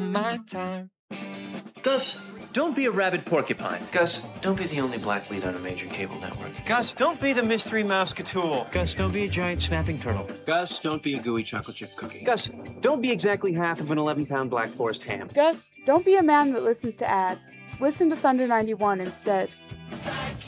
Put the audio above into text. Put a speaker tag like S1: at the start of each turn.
S1: my time.
S2: Gus, don't be a rabid porcupine.
S3: Gus, don't be the only black lead on a major cable network.
S4: Gus, don't be the mystery mouse-catool.
S2: Gus, don't be a giant snapping turtle.
S3: Gus, don't be a gooey chocolate chip cookie.
S2: Gus, don't be exactly half of an 11-pound Black Forest ham.
S5: Gus, don't be a man that listens to ads. Listen to Thunder 91 instead.